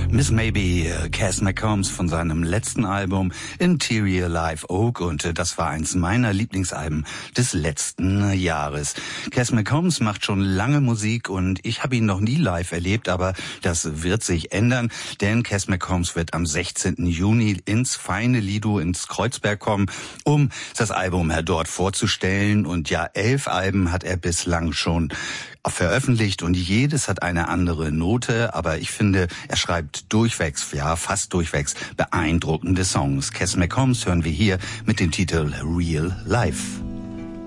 Miss Maybe, Cass McCombs von seinem letzten Album Interior Live Oak, und das war eins meiner Lieblingsalben des letzten Jahres. Cass McCombs macht schon lange Musik und ich habe ihn noch nie live erlebt, aber das wird sich ändern, denn Cass McCombs wird am 16. Juni ins feine Lido ins Kreuzberg kommen, um das Album dort vorzustellen, und ja, 11 Alben hat er bislang schon veröffentlicht und jedes hat eine andere Note, aber ich finde, er schreibt durchwegs, ja fast durchwegs, beeindruckende Songs. Cass McCombs hören wir hier mit dem Titel Real Life.